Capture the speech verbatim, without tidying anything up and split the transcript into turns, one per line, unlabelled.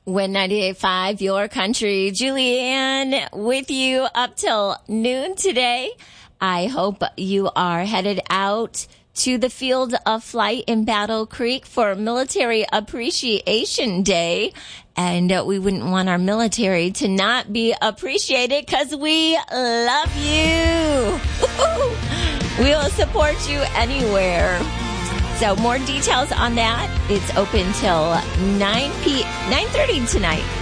Win ninety-eight point five, your country. Julianne with you up till noon today. I hope you are headed out to the field of flight in Battle Creek for Military Appreciation Day. And uh, we wouldn't want our military to not be appreciated because we love you. We will support you anywhere. So more details on that. It's open till nine p nine thirty tonight.